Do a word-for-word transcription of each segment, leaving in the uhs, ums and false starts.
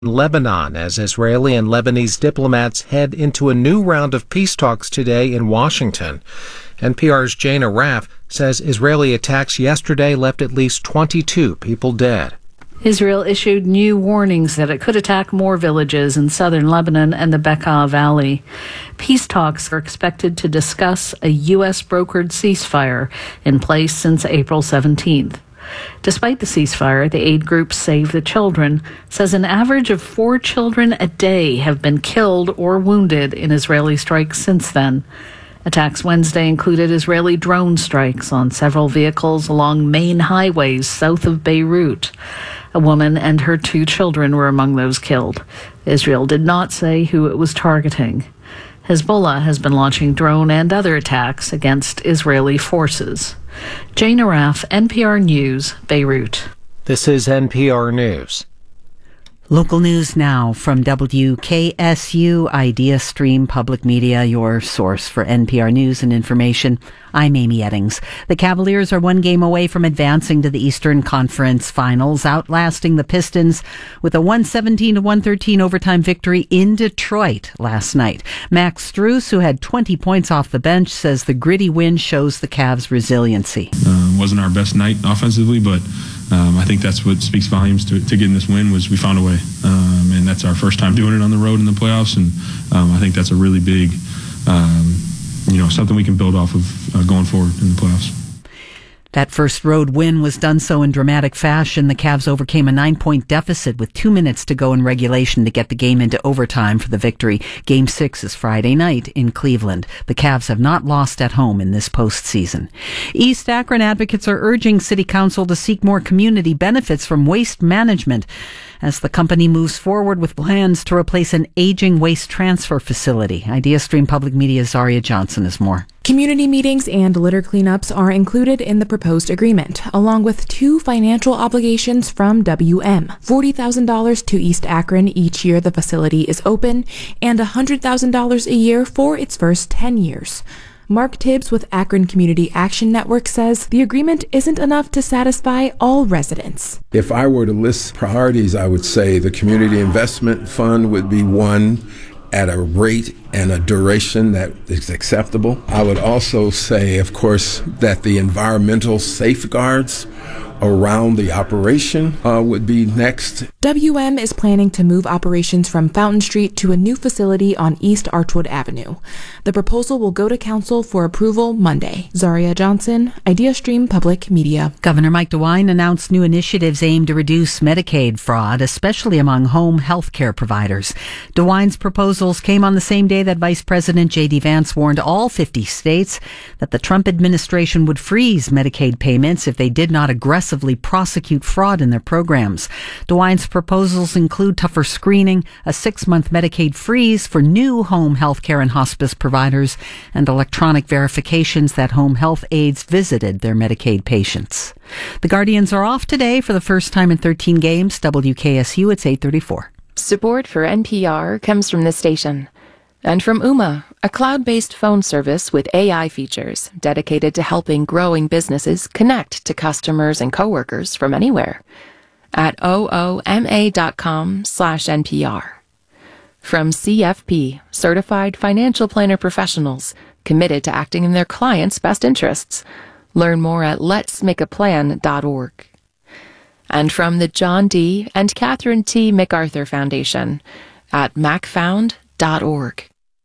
Lebanon as Israeli and Lebanese diplomats head into a new round of peace talks today in Washington. N P R's Jane Arraf says Israeli attacks yesterday left at least twenty-two people dead. Israel issued new warnings that it could attack more villages in southern Lebanon and the Bekaa Valley. Peace talks are expected to discuss a U S brokered ceasefire in place since April seventeenth. Despite the ceasefire, the aid group Save the Children says an average of four children a day have been killed or wounded in Israeli strikes since then. Attacks Wednesday included Israeli drone strikes on several vehicles along main highways south of Beirut. A woman and her two children were among those killed. Israel did not say who it was targeting. Hezbollah has been launching drone and other attacks against Israeli forces. Jane Arraf, N P R News, Beirut. This is N P R News. Local news now from W K S U Idea Stream Public Media, your source for N P R news and information. I'm Amy Eddings. The Cavaliers are one game away from advancing to the Eastern Conference Finals, outlasting the Pistons with a one seventeen to one thirteen overtime victory in Detroit last night. Max Strus, who had twenty points off the bench, says the gritty win shows the Cavs' resiliency. Uh, wasn't our best night offensively, but Um, I think that's what speaks volumes to, to getting this win was we found a way. Um, and that's our first time doing it on the road in the playoffs. And um, I think that's a really big, um, you know, something we can build off of uh, going forward in the playoffs. That first road win was done so in dramatic fashion. The Cavs overcame a nine-point deficit with two minutes to go in regulation to get the game into overtime for the victory. Game six is Friday night in Cleveland. The Cavs have not lost at home in this postseason. East Akron advocates are urging City Council to seek more community benefits from waste management as the company moves forward with plans to replace an aging waste transfer facility. Idea Stream Public Media's Zaria Johnson has more. Community meetings and litter cleanups are included in the proposed agreement, along with two financial obligations from W M. forty thousand dollars to East Akron each year the facility is open, and one hundred thousand dollars a year for its first ten years. Mark Tibbs with Akron Community Action Network says the agreement isn't enough to satisfy all residents. If I were to list priorities, I would say the Community Investment Fund would be one at a rate and a duration that is acceptable. I would also say, of course, that the environmental safeguards around the operation uh, would be next. W M is planning to move operations from Fountain Street to a new facility on East Archwood Avenue. The proposal will go to council for approval Monday. Zaria Johnson, Idea Stream Public Media. Governor Mike DeWine announced new initiatives aimed to reduce Medicaid fraud, especially among home health care providers. DeWine's proposals came on the same day that Vice President J D Vance warned all fifty states that the Trump administration would freeze Medicaid payments if they did not aggressively prosecute fraud in their programs. DeWine's proposals include tougher screening, a six-month Medicaid freeze for new home health care and hospice providers, and electronic verifications that home health aides visited their Medicaid patients. The Guardians are off today for the first time in thirteen games. W K S U, it's eight thirty-four. Support for N P R comes from this station. And from Ooma, a cloud-based phone service with A I features dedicated to helping growing businesses connect to customers and coworkers from anywhere at ooma.com slash NPR. From C F P, Certified Financial Planner Professionals, committed to acting in their clients' best interests. Learn more at lets make a plan dot org. And from the John D. and Catherine T. MacArthur Foundation at mac found dot org.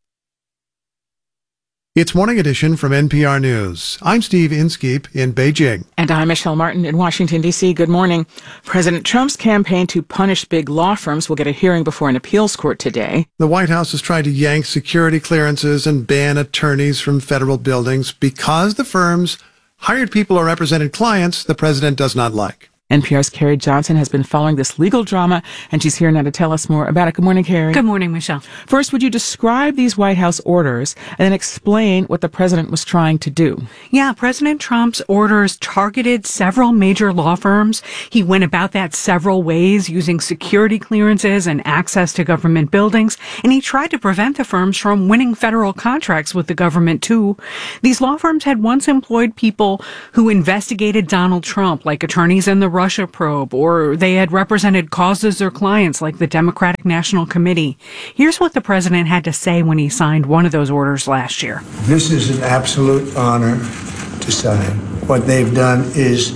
It's Morning Edition from N P R News. I'm Steve Inskeep in Beijing. And I'm Michelle Martin in Washington, D C. Good morning. President Trump's campaign to punish big law firms will get a hearing before an appeals court today. The White House is trying to yank security clearances and ban attorneys from federal buildings because the firms hired people or represented clients the president does not like. N P R's Carrie Johnson has been following this legal drama, and she's here now to tell us more about it. Good morning, Carrie. Good morning, Michelle. First, would you describe these White House orders and then explain what the president was trying to do? Yeah, President Trump's orders targeted several major law firms. He went about that several ways, using security clearances and access to government buildings, and he tried to prevent the firms from winning federal contracts with the government, too. These law firms had once employed people who investigated Donald Trump, like attorneys in the Russia probe, or they had represented causes or clients like the Democratic National Committee. Here's what the president had to say when he signed one of those orders last year. This is an absolute honor to sign. What they've done is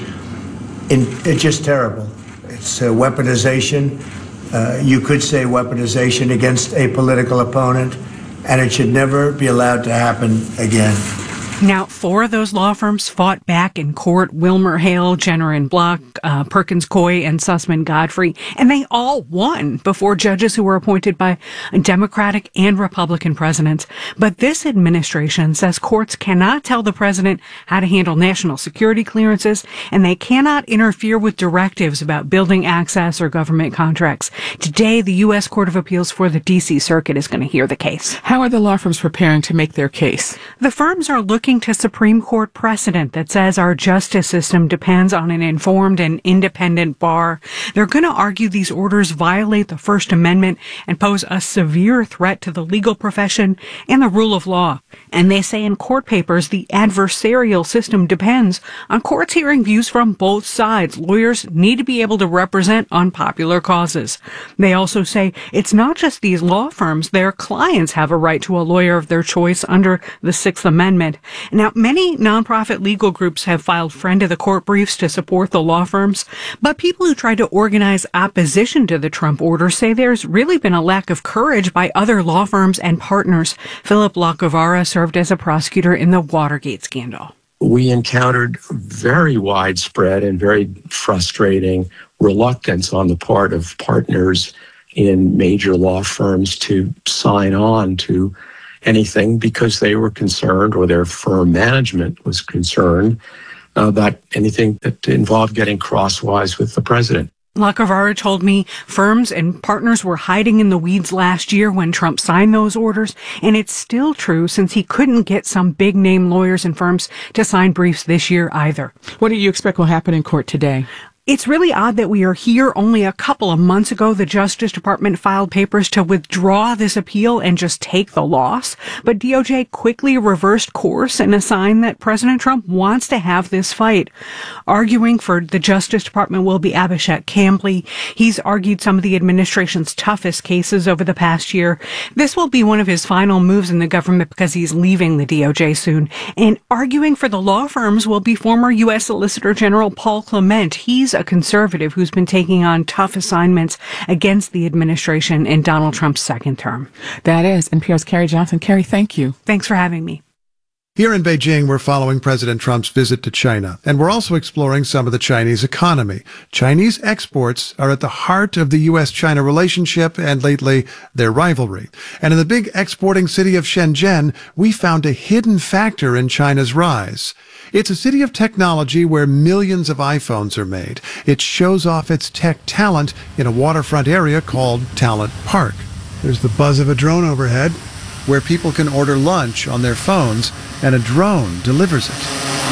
in, it's just terrible. It's uh, weaponization. Uh, you could say weaponization against a political opponent, and it should never be allowed to happen again. Now, four of those law firms fought back in court: Wilmer Hale, Jenner and Block, uh, Perkins Coie, and Sussman Godfrey, and they all won before judges who were appointed by Democratic and Republican presidents. But this administration says courts cannot tell the president how to handle national security clearances, and they cannot interfere with directives about building access or government contracts. Today, the U S Court of Appeals for the D C Circuit is going to hear the case. How are the law firms preparing to make their case? The firms are looking to Supreme Court precedent that says our justice system depends on an informed and independent bar. They're going to argue these orders violate the First Amendment and pose a severe threat to the legal profession and the rule of law. And they say in court papers the adversarial system depends on courts hearing views from both sides. Lawyers need to be able to represent unpopular causes. They also say it's not just these law firms. Their clients have a right to a lawyer of their choice under the Sixth Amendment. Now, many nonprofit legal groups have filed friend of the court briefs to support the law firms, but people who tried to organize opposition to the Trump order say there's really been a lack of courage by other law firms and partners. Philip Lacavara served as a prosecutor in the Watergate scandal. We encountered very widespread and very frustrating reluctance on the part of partners in major law firms to sign on to anything because they were concerned, or their firm management was concerned, uh, about anything that involved getting crosswise with the president. Lacavara told me firms and partners were hiding in the weeds last year when Trump signed those orders, and it's still true since he couldn't get some big-name lawyers and firms to sign briefs this year either. What do you expect will happen in court today? It's really odd that we are here. Only a couple of months ago, the Justice Department filed papers to withdraw this appeal and just take the loss. But D O J quickly reversed course and a sign that President Trump wants to have this fight. Arguing for the Justice Department will be Abhishek Cambly. He's argued some of the administration's toughest cases over the past year. This will be one of his final moves in the government because he's leaving the D O J soon. And arguing for the law firms will be former U S Solicitor General Paul Clement. He's a conservative who's been taking on tough assignments against the administration in Donald Trump's second term. That is N P R's Carrie Johnson. Carrie, thank you. Thanks for having me. Here in Beijing, we're following President Trump's visit to China, and we're also exploring some of the Chinese economy. Chinese exports are at the heart of the U S China relationship and lately their rivalry. And in the big exporting city of Shenzhen, we found a hidden factor in China's rise. It's a city of technology where millions of iPhones are made. It shows off its tech talent in a waterfront area called Talent Park. There's the buzz of a drone overhead, where people can order lunch on their phones, and a drone delivers it.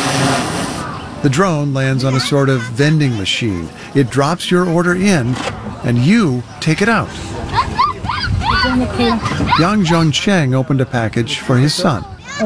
The drone lands on a sort of vending machine. It drops your order in, and you take it out. Yang Zhongcheng opened a package for his son. I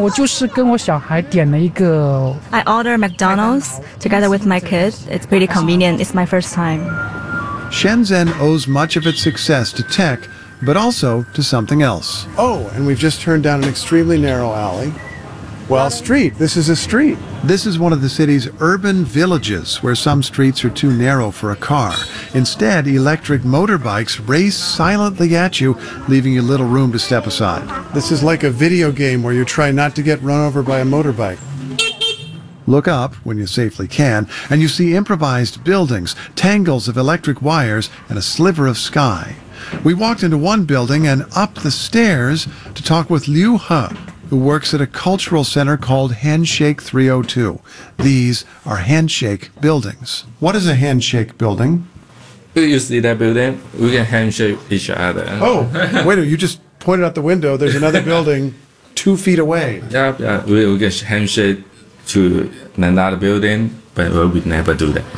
order McDonald's together with my kid. It's pretty convenient. It's my first time. Shenzhen owes much of its success to tech, but also to something else. Oh, and we've just turned down an extremely narrow alley. Well, street. This is a street. This is one of the city's urban villages where some streets are too narrow for a car. Instead, electric motorbikes race silently at you, leaving you little room to step aside. This is like a video game where you try not to get run over by a motorbike. Look up, when you safely can, and you see improvised buildings, tangles of electric wires, and a sliver of sky. We walked into one building and up the stairs to talk with Liu He, who works at a cultural center called Handshake three oh two. These are handshake buildings. What is a handshake building? You see that building? We can handshake each other. Oh, wait a minute, you just pointed out the window. There's another building two feet away. Yeah, yeah. We will get handshake to another building, but we would never do that.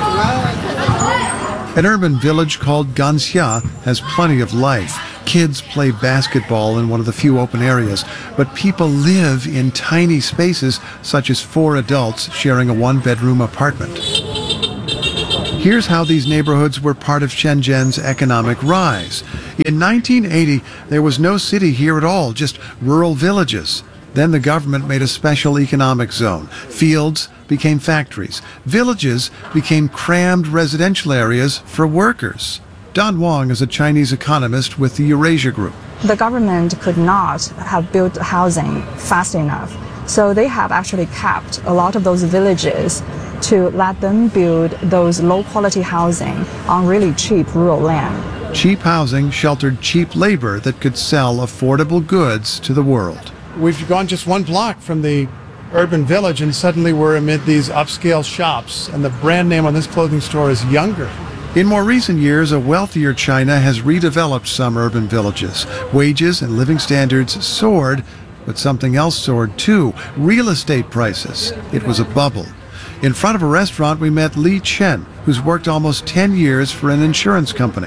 An urban village called Ganxia has plenty of life. Kids play basketball in one of the few open areas, but people live in tiny spaces, such as four adults sharing a one-bedroom apartment. Here's how these neighborhoods were part of Shenzhen's economic rise. In nineteen eighty, there was no city here at all, just rural villages. Then the government made a special economic zone. Fields became factories. Villages became crammed residential areas for workers. Don Wong is a Chinese economist with the Eurasia Group. The government could not have built housing fast enough. So they have actually capped a lot of those villages to let them build those low-quality housing on really cheap rural land. Cheap housing sheltered cheap labor that could sell affordable goods to the world. We've gone just one block from the urban village and suddenly we're amid these upscale shops, and the brand name on this clothing store is Younger. In more recent years, a wealthier China has redeveloped some urban villages. Wages and living standards soared, but something else soared too: real estate prices. It was a bubble. In front of a restaurant, we met Li Chen, who's worked almost ten years for an insurance company.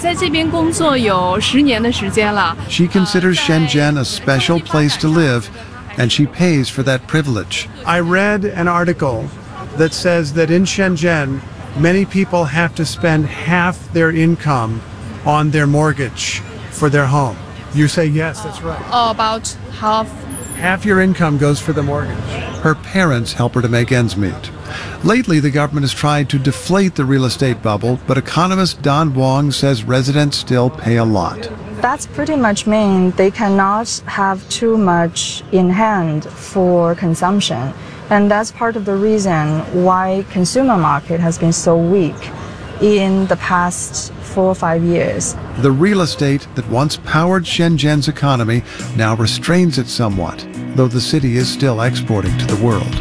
She considers Shenzhen a special place to live, and she pays for that privilege. I read an article that says that in Shenzhen, many people have to spend half their income on their mortgage for their home. You say yes, that's right. Oh, about half. Half your income goes for the mortgage. Her parents help her to make ends meet. Lately, the government has tried to deflate the real estate bubble, but economist Don Wong says residents still pay a lot. That's pretty much mean they cannot have too much in hand for consumption. And that's part of the reason why consumer market has been so weak in the past four or five years. The real estate that once powered Shenzhen's economy now restrains it somewhat, though the city is still exporting to the world.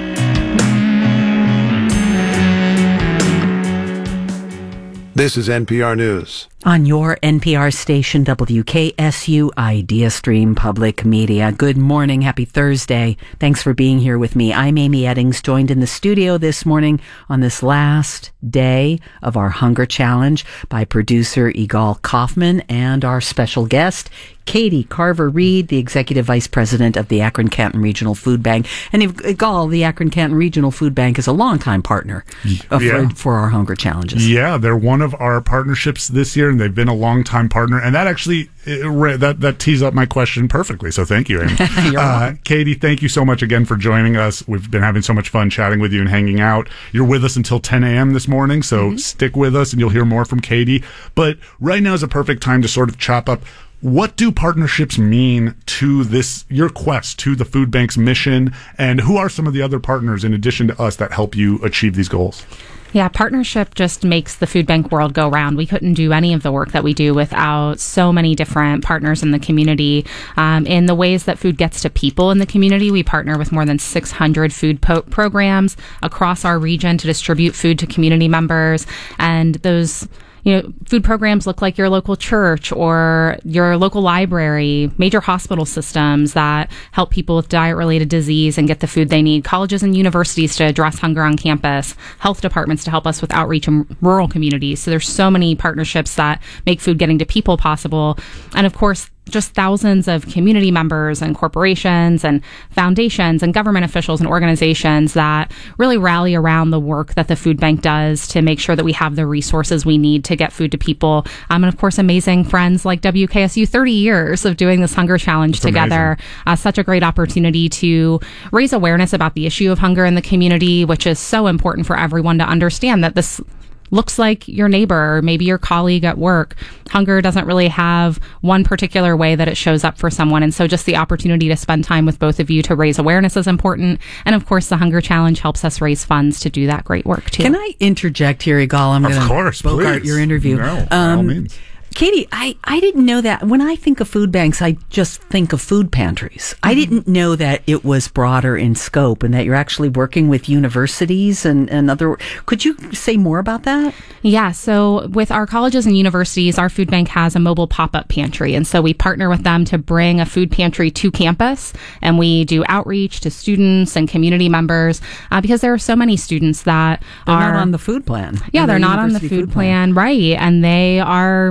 This is N P R News. On your N P R station, W K S U Idea Stream Public Media. Good morning. Happy Thursday. Thanks for being here with me. I'm Amy Eddings, joined in the studio this morning on this last day of our Hunger Challenge by producer Igal Kaufman and our special guest, Katie Carver-Reed, the Executive Vice President of the Akron-Canton Regional Food Bank. And Igal, the Akron-Canton Regional Food Bank is a longtime partner uh, yeah. for, for our Hunger Challenges. Yeah, they're one of our partnerships this year, and they've been a longtime partner. And that actually, it, that, that tees up my question perfectly. So thank you, Amy. You're uh, welcome. Katie, thank you so much again for joining us. We've been having so much fun chatting with you and hanging out. You're with us until ten a.m. this morning, so mm-hmm. stick with us and you'll hear more from Katie. But right now is a perfect time to sort of chop up, what do partnerships mean to this, your quest, to the food bank's mission, and who are some of the other partners in addition to us that help you achieve these goals? Yeah, partnership just makes the food bank world go round. We couldn't do any of the work that we do without so many different partners in the community. Um, in the ways that food gets to people in the community, we partner with more than six hundred food po- programs across our region to distribute food to community members. And those You know, food programs look like your local church or your local library, major hospital systems that help people with diet-related disease and get the food they need, colleges and universities to address hunger on campus, health departments to help us with outreach in rural communities. So there's so many partnerships that make food getting to people possible. And of course, just thousands of community members and corporations and foundations and government officials and organizations that really rally around the work that the food bank does to make sure that we have the resources we need to get food to people. Um, and of course, amazing friends like W K S U, thirty years of doing this hunger challenge That's together. Uh, such a great opportunity to raise awareness about the issue of hunger in the community, which is so important for everyone to understand that this looks like your neighbor or maybe your colleague at work. Hunger doesn't really have one particular way that it shows up for someone. And so just the opportunity to spend time with both of you to raise awareness is important. And of course, the Hunger Challenge helps us raise funds to do that great work too. Can I interject here, Igal? I'm going to bogart your interview. No, by all um, means. Katie, I, I didn't know that. When I think of food banks, I just think of food pantries. Mm-hmm. I didn't know that it was broader in scope and that you're actually working with universities and, and other... Could you say more about that? Yeah, so with our colleges and universities, our food bank has a mobile pop-up pantry. And so we partner with them to bring a food pantry to campus. And we do outreach to students and community members uh, because there are so many students that they're are... not on the food plan. Yeah, they're not on the food, food plan, plan, right. And they are...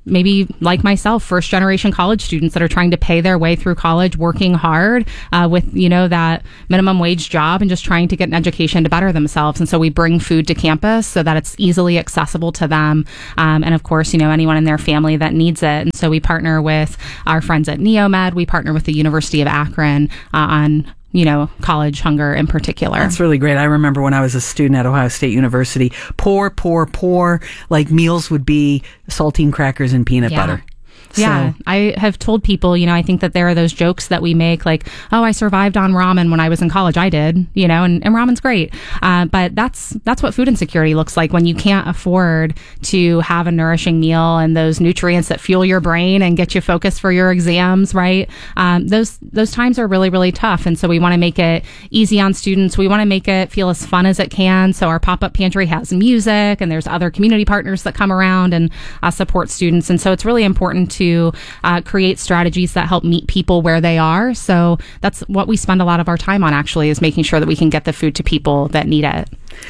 maybe like myself, first generation college students that are trying to pay their way through college, working hard uh, with, you know, that minimum wage job and just trying to get an education to better themselves. And so we bring food to campus so that it's easily accessible to them. Um, and of course, you know, anyone in their family that needs it. And so we partner with our friends at Neomed. We partner with the University of Akron uh, on you know, college hunger in particular. That's really great. I remember when I was a student at Ohio State University, poor, poor, poor, like meals would be saltine crackers and peanut Yeah. butter. Yeah, So- I have told people, you know, I think that there are those jokes that we make like, oh, I survived on ramen when I was in college. I did, you know, and, and ramen's great. Uh, but that's that's what food insecurity looks like when you can't afford to have a nourishing meal and those nutrients that fuel your brain and get you focused for your exams, right? Um, those those times are really, really tough. And so we want to make it easy on students. We want to make it feel as fun as it can. So our pop-up pantry has music and there's other community partners that come around and uh, support students. And so it's really important to to uh, create strategies that help meet people where they are. So that's what we spend a lot of our time on, actually, is making sure that we can get the food to people that need it.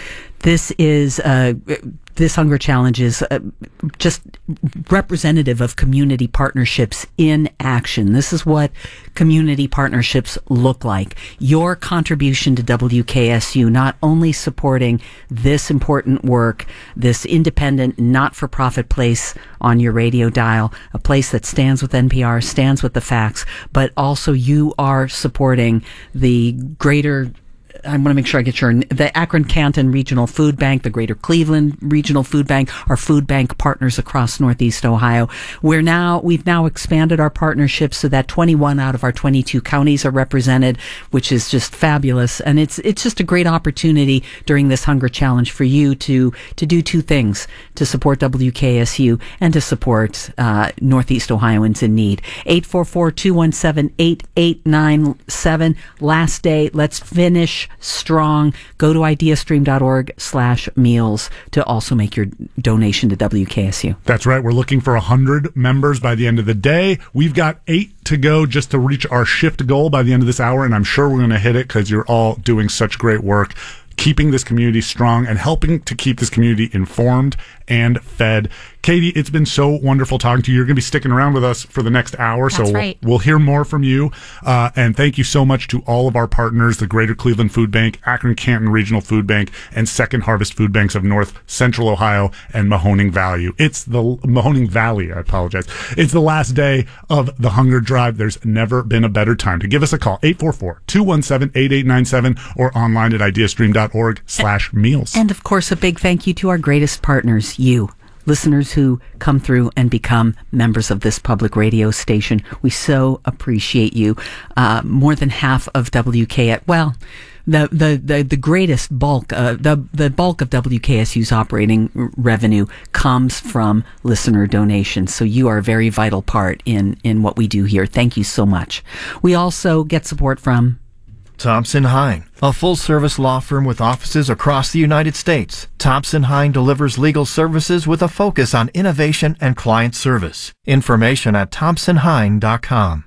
This is uh, this hunger challenge is uh, just representative of community partnerships in action. This is what community partnerships look like. Your contribution to W K S U, not only supporting this important work, this independent, not-for-profit place on your radio dial, a place that stands with N P R, stands with the facts, but also you are supporting the greater I want to make sure I get your, the Akron Canton Regional Food Bank, the Greater Cleveland Regional Food Bank, our food bank partners across Northeast Ohio. We're now, we've now expanded our partnerships so that twenty-one out of our twenty-two counties are represented, which is just fabulous. And it's, it's just a great opportunity during this hunger challenge for you to, to do two things, to support W K S U and to support, uh, Northeast Ohioans in need. eight four four, two one seven, eight eight nine seven. Last day. Let's finish strong. Go to ideastream.org slash meals to also make your donation to W K S U. That's right. We're looking for one hundred members by the end of the day. We've got eight to go just to reach our shift goal by the end of this hour, and I'm sure we're going to hit it because you're all doing such great work, keeping this community strong and helping to keep this community informed and fed. Katie, it's been so wonderful talking to you. You're going to be sticking around with us for the next hour, That's so we'll, right. we'll hear more from you. Uh, and thank you so much to all of our partners, the Greater Cleveland Food Bank, Akron Canton Regional Food Bank, and Second Harvest Food Banks of North Central Ohio and Mahoning Valley. It's the Mahoning Valley, I apologize. It's the last day of the hunger drive. There's never been a better time to give us a call, eight four four, two one seven, eight eight nine seven, or online at ideastream.org slash meals. And of course, a big thank you to our greatest partners, you, listeners who come through and become members of this public radio station. We so appreciate you. Uh, more than half of W K, well, the the the, the greatest bulk, uh, the the bulk of W K S U's operating r- revenue comes from listener donations. So you are a very vital part in in what we do here. Thank you so much. We also get support from Thompson Hine, a full-service law firm with offices across the United States. Thompson Hine delivers legal services with a focus on innovation and client service. Information at thompson hine dot com.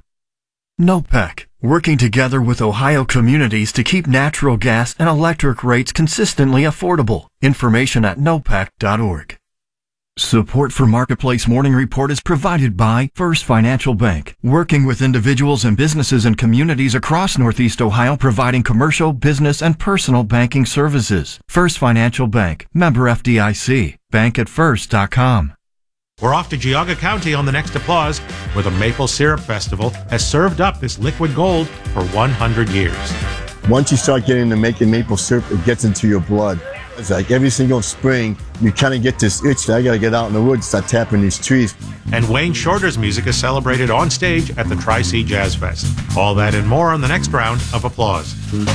NOPEC, working together with Ohio communities to keep natural gas and electric rates consistently affordable. Information at nopec dot org. Support for Marketplace Morning Report is provided by First Financial Bank, working with individuals and businesses and communities across Northeast Ohio, providing commercial, business, and personal banking services. First Financial Bank, member F D I C, bank at first dot com. We're off to Geauga County on the next Applause, where the Maple Syrup Festival has served up this liquid gold for one hundred years. Once you start getting to making maple syrup, it gets into your blood. It's like every single spring, you kind of get this itch that I got to get out in the woods, start tapping these trees. And Wayne Shorter's music is celebrated on stage at the Tri-C Jazz Fest. All that and more on the next round of Applause.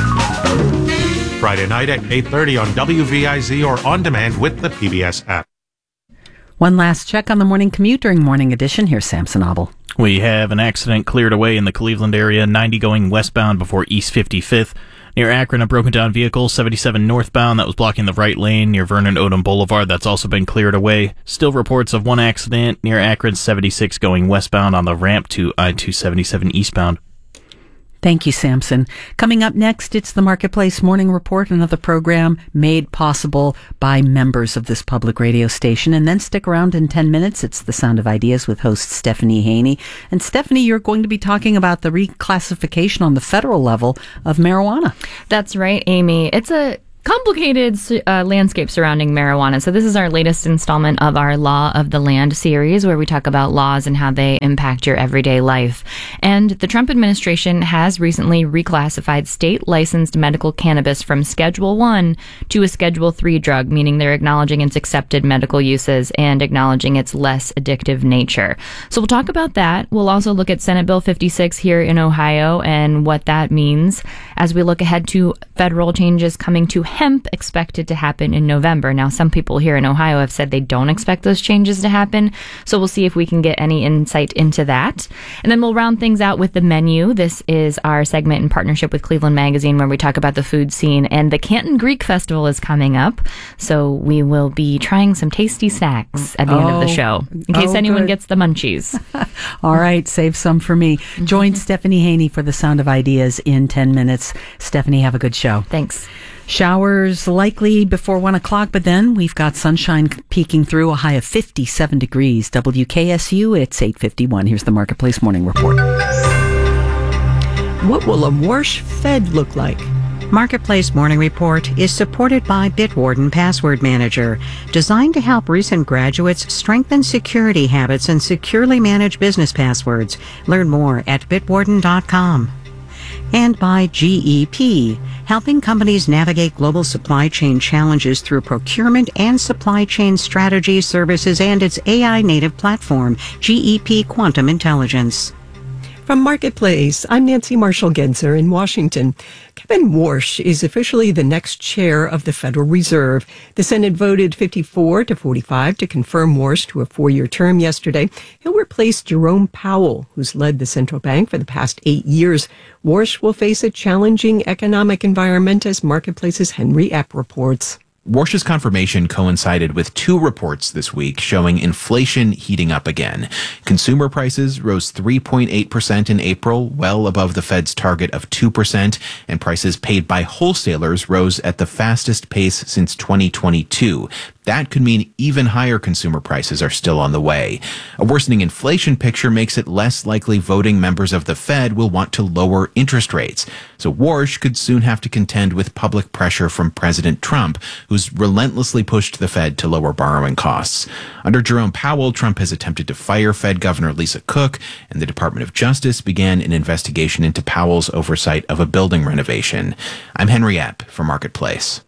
Friday night at eight thirty on W V I Z or on demand with the P B S app. one last check on the morning commute during Morning Edition. Here's Samson Obel. We have an accident cleared away in the Cleveland area, ninety going westbound before East fifty-fifth. Near Akron, a broken down vehicle, seventy-seven northbound, that was blocking the right lane near Vernon Odom Boulevard. That's also been cleared away. Still reports of one accident near Akron, seventy-six going westbound on the ramp to I two seventy-seven eastbound. Thank you, Samson. Coming up next, it's the Marketplace Morning Report, another program made possible by members of this public radio station. And then stick around in ten minutes. It's The Sound of Ideas with host Stephanie Haney. And Stephanie, you're going to be talking about the reclassification on the federal level of marijuana. That's right, Amy. It's a complicated uh, landscape surrounding marijuana. So this is our latest installment of our Law of the Land series, where we talk about laws and how they impact your everyday life. And the Trump administration has recently reclassified state-licensed medical cannabis from Schedule one to a Schedule three drug, meaning they're acknowledging its accepted medical uses and acknowledging its less addictive nature. So we'll talk about that. We'll also look at Senate Bill fifty-six here in Ohio and what that means as we look ahead to federal changes coming to hemp, expected to happen in November. Now, some people here in Ohio have said they don't expect those changes to happen, so we'll see if we can get any insight into that. And then we'll round things out with the menu. This is our segment in partnership with Cleveland Magazine, where we talk about the food scene, and the Canton Greek Festival is coming up, so we will be trying some tasty snacks at the oh, end of the show, in case oh, anyone good. gets the munchies. All right, save some for me. Join Stephanie Haney for The Sound of Ideas in ten minutes. Stephanie, have a good show. Thanks. Showers likely before one o'clock, but then we've got sunshine peeking through, a high of fifty-seven degrees. W K S U, it's eight fifty-one. Here's the Marketplace Morning Report. What will a Warsh Fed look like? Marketplace Morning Report is supported by Bitwarden Password Manager, designed to help recent graduates strengthen security habits and securely manage business passwords. Learn more at bitwarden dot com. And by G E P, helping companies navigate global supply chain challenges through procurement and supply chain strategy services and its A I-native platform, G E P Quantum Intelligence. From Marketplace, I'm Nancy Marshall-Genzer in Washington. Kevin Warsh is officially the next chair of the Federal Reserve. The Senate voted fifty-four to forty-five to confirm Warsh to a four-year term yesterday. He'll replace Jerome Powell, who's led the central bank for the past eight years. Warsh will face a challenging economic environment, as Marketplace's Henry Epp reports. Warsh's confirmation coincided with two reports this week showing inflation heating up again. Consumer prices rose three point eight percent in April, well above the Fed's target of two percent, and prices paid by wholesalers rose at the fastest pace since twenty twenty-two. That could mean even higher consumer prices are still on the way. A worsening inflation picture makes it less likely voting members of the Fed will want to lower interest rates. So Warsh could soon have to contend with public pressure from President Trump, who's relentlessly pushed the Fed to lower borrowing costs. Under Jerome Powell, Trump has attempted to fire Fed Governor Lisa Cook, and the Department of Justice began an investigation into Powell's oversight of a building renovation. I'm Henry Epp for Marketplace.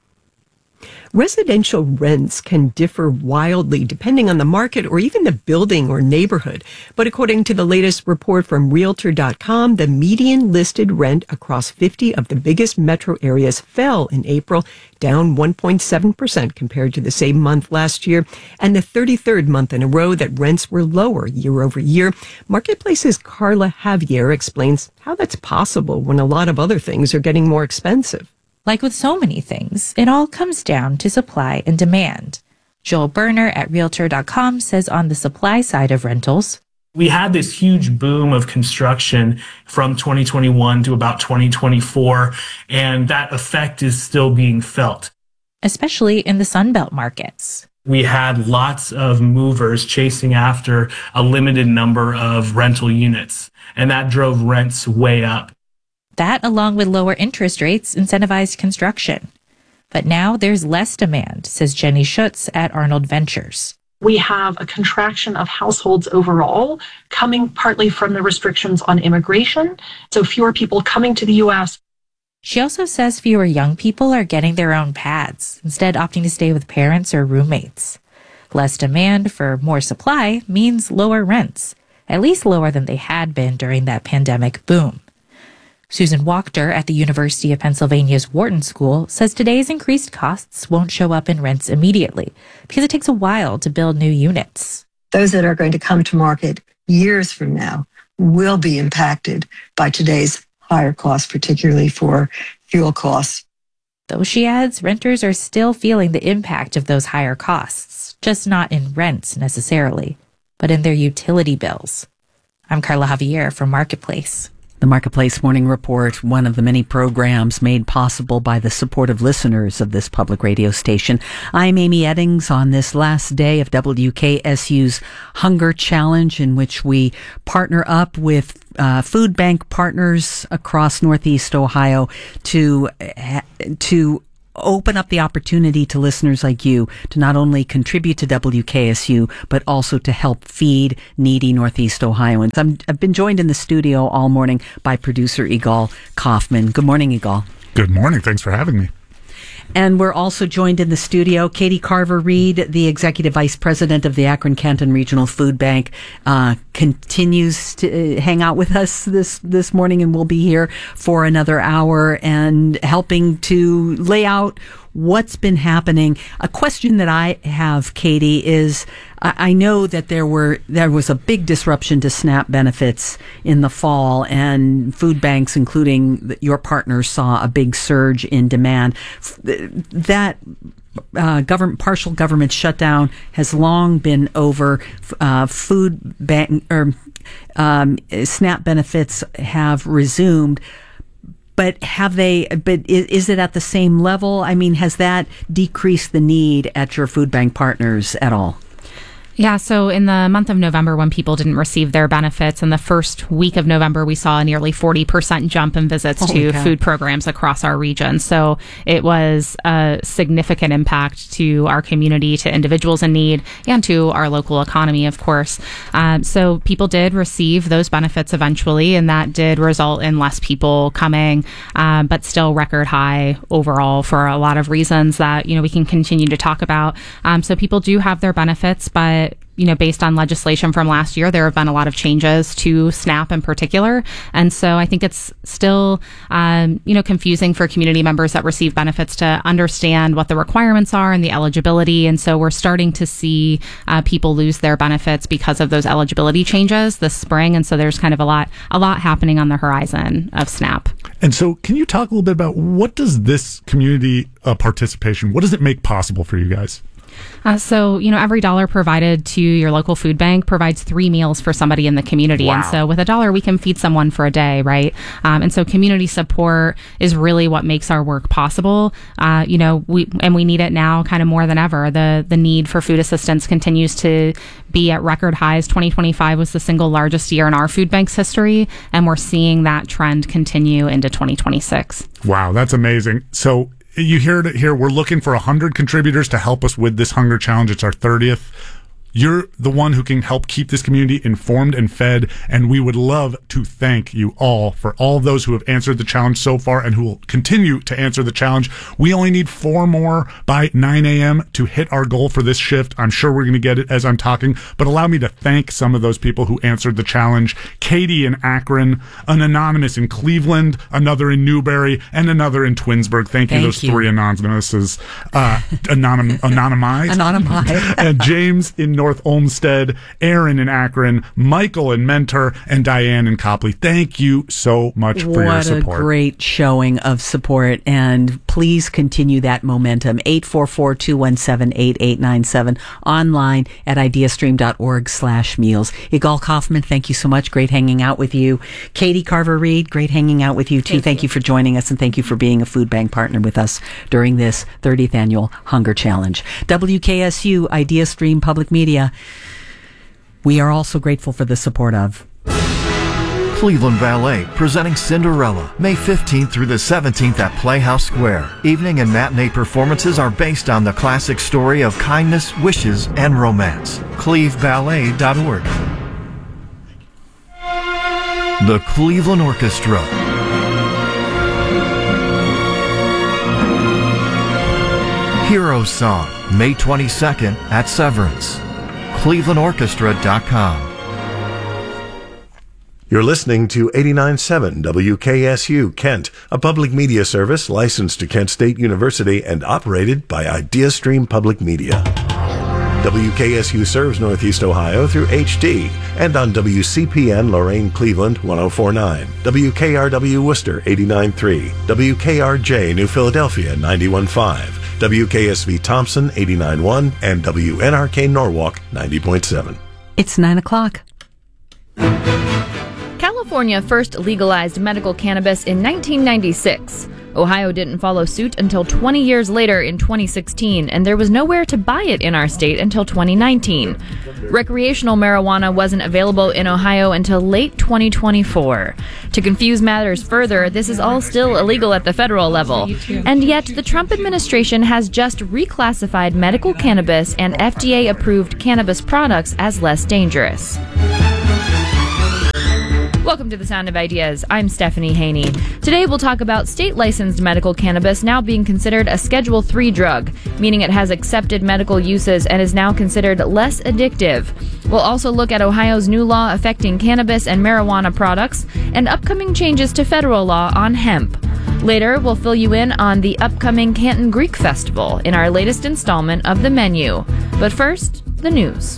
Residential rents can differ wildly depending on the market or even the building or neighborhood. But according to the latest report from Realtor dot com, the median listed rent across fifty of the biggest metro areas fell in April, down one point seven percent compared to the same month last year, and the thirty-third month in a row that rents were lower year over year. Marketplace's Carla Javier explains how that's possible when a lot of other things are getting more expensive. Like with so many things, it all comes down to supply and demand. Joel Berner at Realtor dot com says on the supply side of rentals, we had this huge boom of construction from twenty twenty-one to about twenty twenty-four, and that effect is still being felt. Especially in the Sunbelt markets. We had lots of movers chasing after a limited number of rental units, and that drove rents way up. That, along with lower interest rates, incentivized construction. But now there's less demand, says Jenny Schutz at Arnold Ventures. We have a contraction of households overall, coming partly from the restrictions on immigration, so fewer people coming to the U S. She also says fewer young people are getting their own pads, instead opting to stay with parents or roommates. Less demand for more supply means lower rents, at least lower than they had been during that pandemic boom. Susan Wachter at the University of Pennsylvania's Wharton School says today's increased costs won't show up in rents immediately because it takes a while to build new units. Those that are going to come to market years from now will be impacted by today's higher costs, particularly for fuel costs. Though, she adds, renters are still feeling the impact of those higher costs, just not in rents necessarily, but in their utility bills. I'm Carla Javier from Marketplace. The Marketplace Morning Report, one of the many programs made possible by the support of listeners of this public radio station. I'm Amy Eddings on this last day of W K S U's Hunger Challenge, in which we partner up with uh, food bank partners across Northeast Ohio to to open up the opportunity to listeners like you to not only contribute to W K S U, but also to help feed needy Northeast Ohioans. I'm, I've been joined in the studio all morning by producer Igal Kaufman. Good morning, Igal. Good morning. Thanks for having me. And we're also joined in the studio, Katie Carver-Reed, the Executive Vice President of the Akron Canton Regional Food Bank, uh, continues to hang out with us this, this morning, and will be here for another hour and helping to lay out what's been happening. A question that I have, Katie, is I know that there were there was a big disruption to SNAP benefits in the fall, and food banks, including your partners, saw a big surge in demand. That uh, government partial government shutdown has long been over. Uh, food bank or um, SNAP benefits have resumed. But have they, but is, is it at the same level? I mean, has that decreased the need at your food bank partners at all? Yeah, so in the month of November, when people didn't receive their benefits, in the first week of November, we saw a nearly forty percent jump in visits Holy to cow. food programs across our region. So it was a significant impact to our community, to individuals in need, and to our local economy, of course. Um, so people did receive those benefits eventually, and that did result in less people coming, um, but still record high overall for a lot of reasons that, you know, we can continue to talk about. Um, so people do have their benefits, but you know, based on legislation from last year, there have been a lot of changes to SNAP in particular. And so I think it's still, um, you know, confusing for community members that receive benefits to understand what the requirements are and the eligibility. And so we're starting to see uh, people lose their benefits because of those eligibility changes this spring. And so there's kind of a lot, a lot happening on the horizon of SNAP. And so can you talk a little bit about what does this community uh, participation, what does it make possible for you guys? Uh, so, you know, every dollar provided to your local food bank provides three meals for somebody in the community. Wow. And so with a dollar, we can feed someone for a day, right? Um, and so community support is really what makes our work possible. Uh, you know, we, and we need it now kind of more than ever. The, the need for food assistance continues to be at record highs. twenty twenty-five was the single largest year in our food bank's history. And we're seeing that trend continue into twenty twenty-six. Wow, that's amazing. So, you heard it here. We're looking for one hundred contributors to help us with this hunger challenge. It's our thirtieth. You're the one who can help keep this community informed and fed, and we would love to thank you all for all of those who have answered the challenge so far and who will continue to answer the challenge. We only need four more by nine a.m. to hit our goal for this shift. I'm sure we're going to get it as I'm talking, but allow me to thank some of those people who answered the challenge. Katie in Akron, an anonymous in Cleveland, another in Newberry, and another in Twinsburg. Thank, Thank you, those you. three anonymouses, uh, anonym, anonymized. Anonymized. And James in North Olmsted, Aaron in Akron, Michael in Mentor, and Diane in Copley. Thank you so much for what your support. What a great showing of support, and please continue that momentum. eight four four, two one seven, eight eight nine seven, online at ideastream.org slash meals. Igal Kaufman, thank you so much. Great hanging out with you. Katie Carver-Reed, great hanging out with you too. Thank, thank you. you for joining us, and thank you for being a food bank partner with us during this thirtieth annual Hunger Challenge. W K S U, IdeaStream Public Media. We are also grateful for the support of Cleveland Ballet, presenting Cinderella, May fifteenth through the seventeenth at Playhouse Square. Evening and matinee performances are based on the classic story of kindness, wishes, and romance. cleve ballet dot org. The Cleveland Orchestra. Hero Song, May twenty-second at Severance. cleveland orchestra dot com. You're listening to eighty-nine point seven W K S U Kent, a public media service licensed to Kent State University and operated by IdeaStream Public Media. W K S U serves Northeast Ohio through H D and on W C P N Lorain Cleveland one oh four point nine, W K R W Worcester eighty-nine point three, W K R J New Philadelphia ninety-one point five, W K S V Thompson eighty-nine point one, and W N R K Norwalk ninety point seven. It's nine o'clock. California first legalized medical cannabis in nineteen ninety-six. Ohio didn't follow suit until twenty years later in twenty sixteen, and there was nowhere to buy it in our state until twenty nineteen. Recreational marijuana wasn't available in Ohio until late twenty twenty-four. To confuse matters further, this is all still illegal at the federal level. And yet, the Trump administration has just reclassified medical cannabis and F D A-approved cannabis products as less dangerous. Welcome to the Sound of Ideas. I'm Stephanie Haney. Today we'll talk about state-licensed medical cannabis now being considered a Schedule three drug, meaning it has accepted medical uses and is now considered less addictive. We'll also look at Ohio's new law affecting cannabis and marijuana products and upcoming changes to federal law on hemp. Later, we'll fill you in on the upcoming Canton Greek Festival in our latest installment of The Menu. But first, the news.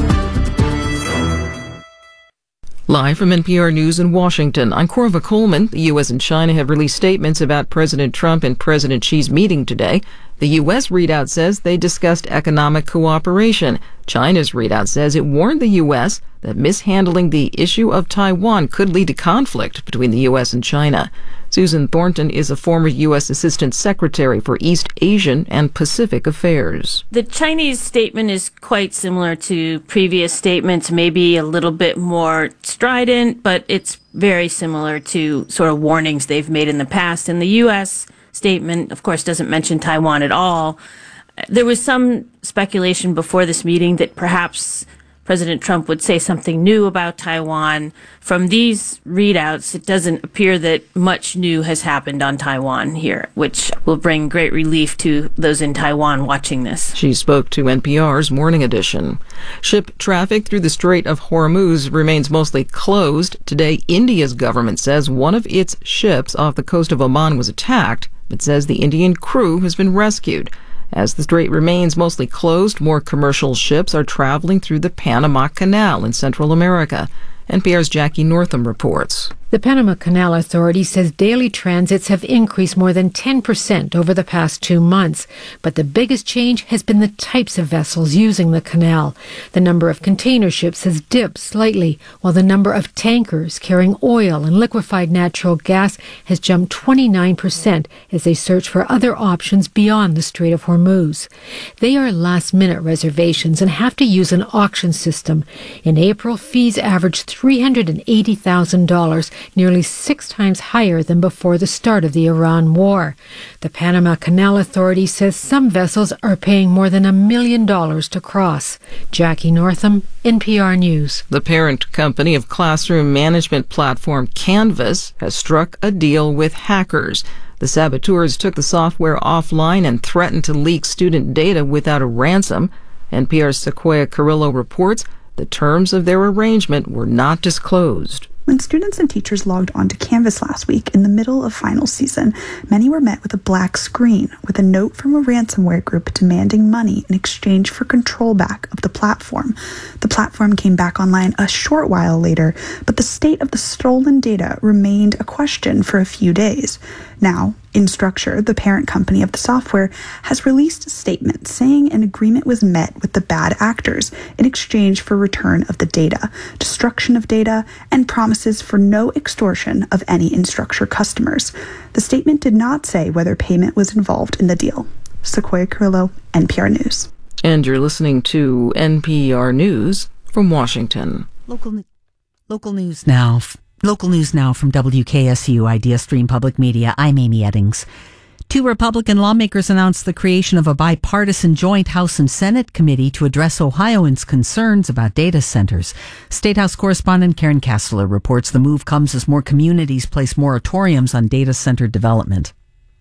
Live from N P R News in Washington, I'm Corva Coleman. The U S and China have released statements about President Trump and President Xi's meeting today. The U S readout says they discussed economic cooperation. China's readout says it warned the U S that mishandling the issue of Taiwan could lead to conflict between the U S and China. Susan Thornton is a former U S Assistant Secretary for East Asian and Pacific Affairs. The Chinese statement is quite similar to previous statements, maybe a little bit more strident, but it's very similar to sort of warnings they've made in the past. And the U S statement, of course, doesn't mention Taiwan at all. There was some speculation before this meeting that perhaps President Trump would say something new about Taiwan. From these readouts, it doesn't appear that much new has happened on Taiwan here, which will bring great relief to those in Taiwan watching this. She spoke to N P R's Morning Edition. Ship traffic through the Strait of Hormuz remains mostly closed. Today, India's government says one of its ships off the coast of Oman was attacked, but says the Indian crew has been rescued. As the strait remains mostly closed, more commercial ships are traveling through the Panama Canal in Central America. N P R's Jackie Northam reports. The Panama Canal Authority says daily transits have increased more than ten percent over the past two months. But the biggest change has been the types of vessels using the canal. The number of container ships has dipped slightly, while the number of tankers carrying oil and liquefied natural gas has jumped twenty-nine percent as they search for other options beyond the Strait of Hormuz. They are last-minute reservations and have to use an auction system. In April, fees averaged three hundred eighty thousand dollars, nearly six times higher than before the start of the Iran war. The Panama Canal Authority says some vessels are paying more than a million dollars to cross. Jackie Northam, N P R News. The parent company of classroom management platform Canvas has struck a deal with hackers. The saboteurs took the software offline and threatened to leak student data without a ransom. N P R's Sequoia Carrillo reports the terms of their arrangement were not disclosed. When students and teachers logged onto Canvas last week in the middle of final season, many were met with a black screen with a note from a ransomware group demanding money in exchange for control back of the platform. The platform came back online a short while later, but the state of the stolen data remained a question for a few days. Now, Instructure, the parent company of the software, has released a statement saying an agreement was met with the bad actors in exchange for return of the data, destruction of data, and promises for no extortion of any Instructure customers. The statement did not say whether payment was involved in the deal. Sequoia Carrillo, N P R News. And you're listening to N P R News from Washington. Local, local news now. Local news now from W K S U Idea Stream Public Media. I'm Amy Eddings. Two Republican lawmakers announced the creation of a bipartisan joint House and Senate committee to address Ohioans' concerns about data centers. State House correspondent Karen Kastler reports the move comes as more communities place moratoriums on data center development.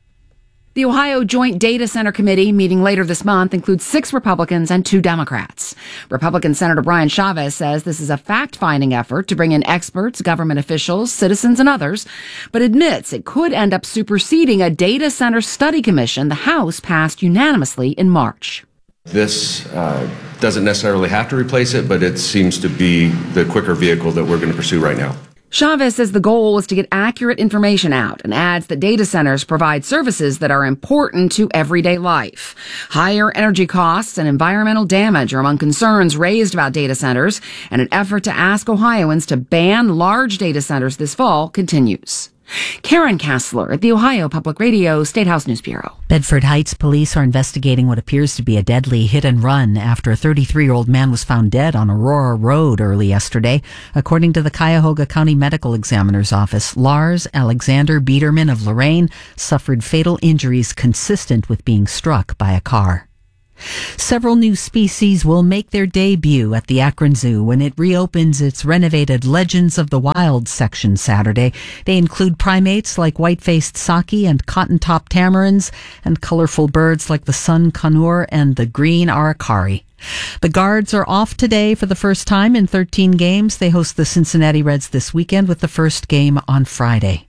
The Ohio Joint Data Center Committee, meeting later this month, includes six Republicans and two Democrats. Republican Senator Brian Chavez says this is a fact-finding effort to bring in experts, government officials, citizens, and others, but admits it could end up superseding a data center study commission the House passed unanimously in March. This uh, doesn't necessarily have to replace it, but it seems to be the quicker vehicle that we're going to pursue right now. Chavez says the goal is to get accurate information out and adds that data centers provide services that are important to everyday life. Higher energy costs and environmental damage are among concerns raised about data centers, and an effort to ask Ohioans to ban large data centers this fall continues. Karen Kassler at the Ohio Public Radio State House News Bureau. Bedford Heights police are investigating what appears to be a deadly hit and run after a thirty-three-year-old man was found dead on Aurora Road early yesterday. According to the Cuyahoga County Medical Examiner's Office, Lars Alexander Biederman of Lorain suffered fatal injuries consistent with being struck by a car. Several new species will make their debut at the Akron Zoo when it reopens its renovated Legends of the Wild section Saturday. They include primates like white-faced saki and cotton-top tamarins, and colorful birds like the sun conure and the green aracari. The Guards are off today for the first time in thirteen games. They host the Cincinnati Reds this weekend with the first game on Friday.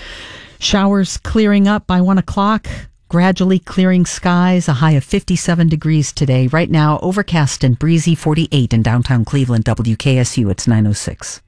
Showers clearing up by one o'clock. Gradually clearing skies, a high of fifty-seven degrees today. Right now, overcast and breezy, forty-eight in downtown Cleveland. W K S U, it's nine oh six.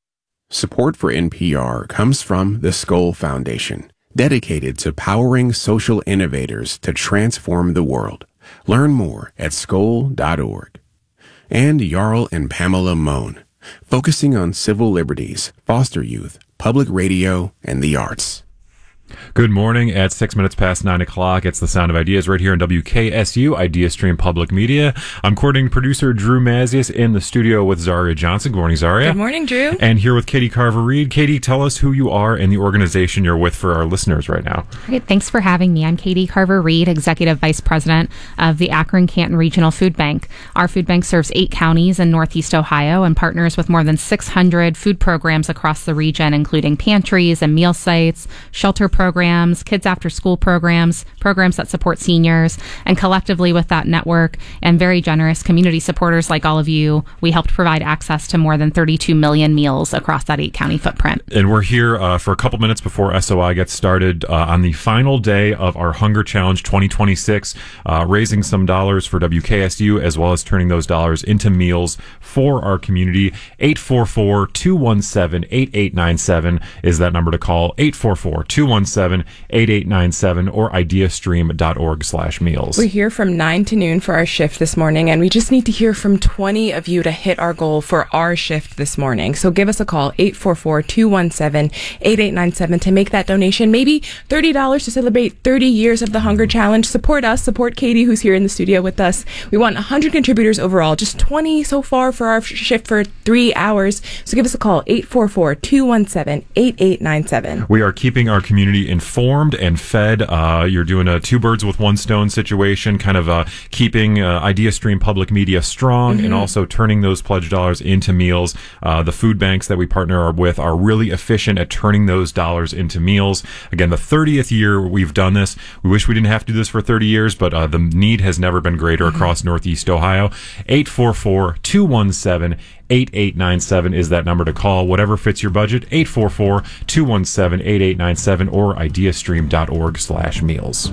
Support for N P R comes from the Skoll Foundation, dedicated to powering social innovators to transform the world. Learn more at skoll dot org. And Jarl and Pamela Mohn, focusing on civil liberties, foster youth, public radio, and the arts. Good morning. At six minutes past nine o'clock, it's the Sound of Ideas right here on W K S U, Idea Stream Public Media. I'm coordinating producer Drew Mazius in the studio with Zaria Johnson. Good morning, Zaria. Good morning, Drew. And here with Katie Carver-Reed. Katie, tell us who you are and the organization you're with for our listeners right now. Great. Thanks for having me. I'm Katie Carver-Reed, Executive Vice President of the Akron-Canton Regional Food Bank. Our food bank serves eight counties in Northeast Ohio and partners with more than six hundred food programs across the region, including pantries and meal sites, shelter programs, kids after school programs, programs that support seniors, and collectively with that network and very generous community supporters like all of you, we helped provide access to more than thirty-two million meals across that eight county footprint. And we're here uh, for a couple minutes before S O I gets started uh, on the final day of our Hunger Challenge twenty twenty-six, uh, raising some dollars for W K S U as well as turning those dollars into meals for our community. eight four four, two one seven, eight eight nine seven is that number to call. eight four four, two one seven, eight eight nine seven or ideastream dot org slash meals. We're here from nine to noon for our shift this morning, and we just need to hear from twenty of you to hit our goal for our shift this morning. So give us a call, eight four four, two one seven, eight eight nine seven, to make that donation. Maybe thirty dollars to celebrate thirty years of the Hunger Challenge. Support us, support Katie, who's here in the studio with us. We want one hundred contributors overall, just twenty so far for our shift for three hours. So give us a call, eight four four, two one seven, eight eight nine seven. We are keeping our community informed and fed. Uh, you're doing a two birds with one stone situation, kind of uh, keeping uh, Idea Stream Public Media strong mm-hmm. and also turning those pledge dollars into meals. Uh, the food banks that we partner with are really efficient at turning those dollars into meals. Again, the thirtieth year we've done this. We wish we didn't have to do this for thirty years, but uh, the need has never been greater mm-hmm. across Northeast Ohio. eight four four, two one seven, eight eight nine seven is that number to call. Whatever fits your budget, eight four four, two one seven, eight eight nine seven or ideastream dot org slash meals.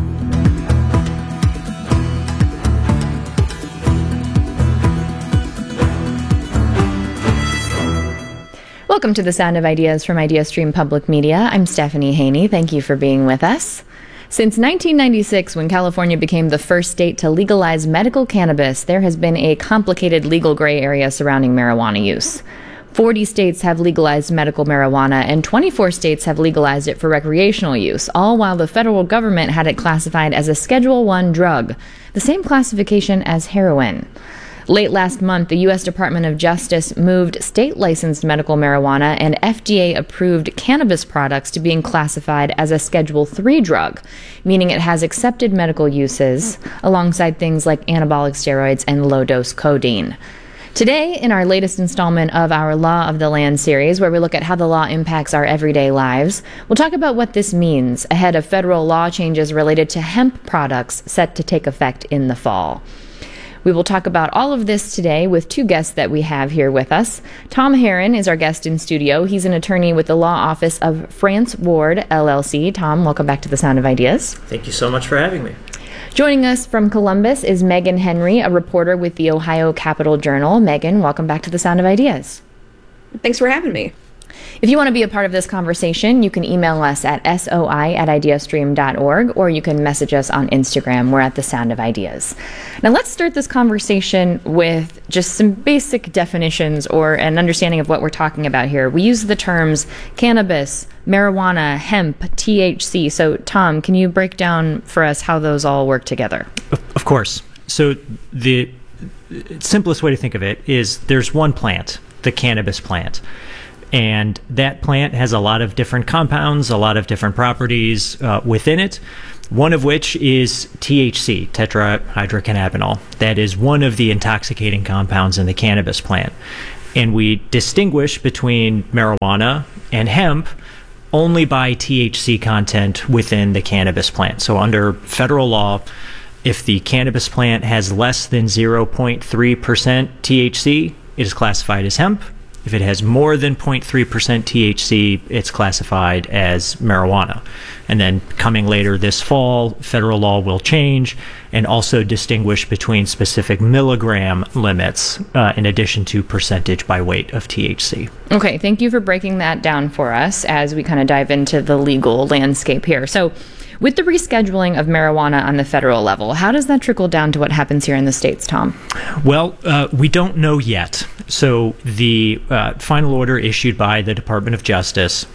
Welcome to the Sound of Ideas from IdeaStream Public Media. I'm Stephanie Haney. Thank you for being with us. Since nineteen ninety-six, when California became the first state to legalize medical cannabis, there has been a complicated legal gray area surrounding marijuana use. forty states have legalized medical marijuana, and twenty-four states have legalized it for recreational use, all while the federal government had it classified as a Schedule one drug, the same classification as heroin. Late last month, the U S Department of Justice moved state-licensed medical marijuana and F D A-approved cannabis products to being classified as a Schedule three drug, meaning it has accepted medical uses alongside things like anabolic steroids and low-dose codeine. Today, in our latest installment of our Law of the Land series, where we look at how the law impacts our everyday lives, we'll talk about what this means ahead of federal law changes related to hemp products set to take effect in the fall. We will talk about all of this today with two guests that we have here with us. Tom Herron is our guest in studio. He's an attorney with the law office of France Ward, L L C. Tom, welcome back to the Sound of Ideas. Thank you so much for having me. Joining us from Columbus is Megan Henry, a reporter with the Ohio Capital Journal. Megan, welcome back to the Sound of Ideas. Thanks for having me. If you want to be a part of this conversation, you can email us at soi at ideastream dot org, or you can message us on Instagram. We're at The Sound of Ideas. Now let's start this conversation with just some basic definitions or an understanding of what we're talking about here. We use the terms cannabis, marijuana, hemp, T H C. So Tom, can you break down for us how those all work together? Of course. So the simplest way to think of it is there's one plant, the cannabis plant. And that plant has a lot of different compounds, a lot of different properties uh, within it, one of which is T H C, tetrahydrocannabinol. That is one of the intoxicating compounds in the cannabis plant. And we distinguish between marijuana and hemp only by T H C content within the cannabis plant. So under federal law, if the cannabis plant has less than zero point three percent T H C, it is classified as hemp. If it has more than zero point three percent T H C, it's classified as marijuana. And then coming later this fall, federal law will change and also distinguish between specific milligram limits uh, in addition to percentage by weight of T H C. Okay, thank you for breaking that down for us as we kind of dive into the legal landscape here. So with the rescheduling of marijuana on the federal level, how does that trickle down to what happens here in the states, Tom? Well, uh, we don't know yet. So the uh, final order issued by the Department of Justice